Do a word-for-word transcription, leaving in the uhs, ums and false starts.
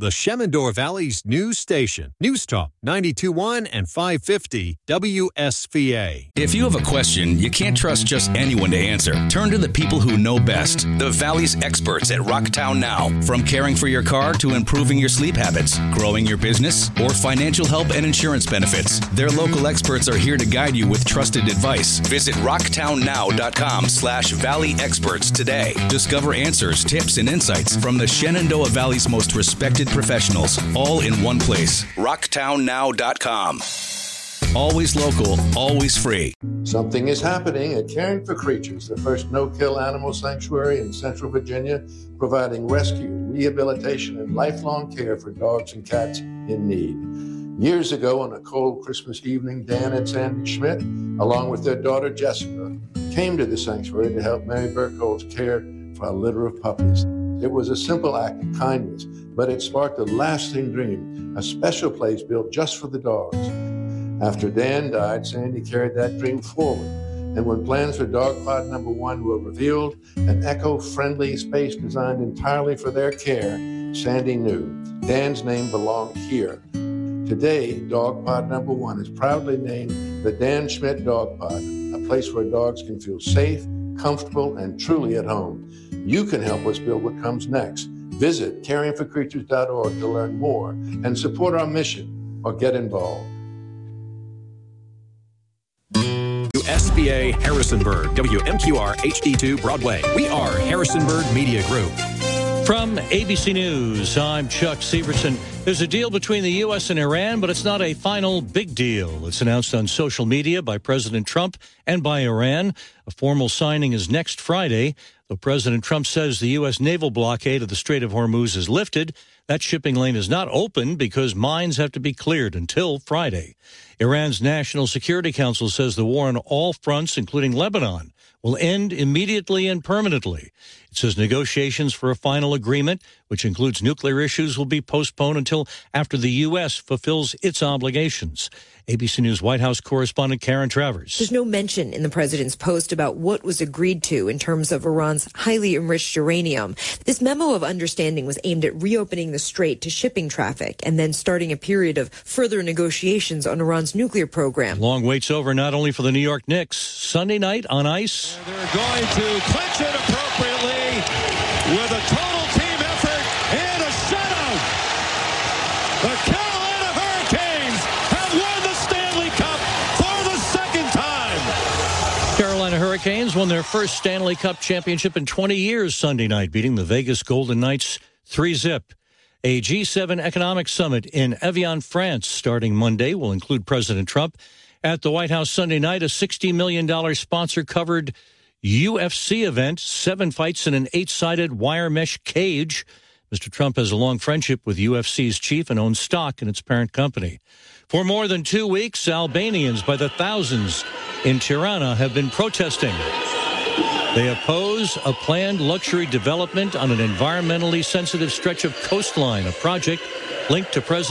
the Shenandoah Valley's news station. News Talk ninety-two point one and five fifty W S V A. If you have a question, you can't trust just anyone to answer. Turn to the people who know best. The Valley's experts at Rocktown Now. From caring for your car to improving your sleep habits, growing your business, or financial help and insurance benefits, their local experts are here to guide you with trusted advice. Visit rocktownnow.com slash Valley Experts today. Discover answers, tips, and insights from the Shenandoah Valley's most respected professionals, all in one place. rocktown now dot com. Always local, always free. Something is happening at Caring for Creatures, the first no-kill animal sanctuary in Central Virginia, providing rescue, rehabilitation, and lifelong care for dogs and cats in need. Years ago, on a cold Christmas evening, Dan and Sandy Schmidt, along with their daughter Jessica, came to the sanctuary to help Mary Burkholz care for a litter of puppies. It was a simple act of kindness, but it sparked a lasting dream, a special place built just for the dogs. After Dan died, Sandy carried that dream forward, and when plans for Dog Pod Number One were revealed, an eco-friendly space designed entirely for their care, Sandy knew Dan's name belonged here. Today, Dog Pod Number One is proudly named the Dan Schmidt Dog Pod, a place where dogs can feel safe, comfortable, and truly at home. You can help us build what comes next. Visit caring for creatures dot org to learn more and support our mission or get involved. S B A Harrisonburg, W M Q R H D two Broadway. We are Harrisonburg Media Group. From A B C News, I'm Chuck Severson. There's a deal between the U S and Iran, but it's not a final big deal. It's announced on social media by President Trump and by Iran. A formal signing is next Friday. Though President Trump says the U S naval blockade of the Strait of Hormuz is lifted, that shipping lane is not open because mines have to be cleared until Friday. Iran's National Security Council says the war on all fronts, including Lebanon, will end immediately and permanently. It says negotiations for a final agreement, which includes nuclear issues, will be postponed until after the U S fulfills its obligations. A B C News White House correspondent Karen Travers. There's no mention in the president's post about what was agreed to in terms of Iran's highly enriched uranium. This memo of understanding was aimed at reopening the strait to shipping traffic and then starting a period of further negotiations on Iran's nuclear program. Long wait's over not only for the New York Knicks. Sunday night on ice. They're going to clinch it appropriately with a total team effort and a shutout. The Carolina Hurricanes have won the Stanley Cup for the second time. Carolina Hurricanes won their first Stanley Cup championship in twenty years Sunday night, beating the Vegas Golden Knights three zip. A G seven economic summit in Evian, France, starting Monday, will include President Trump. At the White House Sunday night, a sixty million dollars sponsor-covered U F C event, seven fights in an eight-sided wire mesh cage. Mister Trump has a long friendship with U F C's chief and owns stock in its parent company. For more than two weeks, Albanians by the thousands in Tirana have been protesting. They oppose a planned luxury development on an environmentally sensitive stretch of coastline, a project linked to President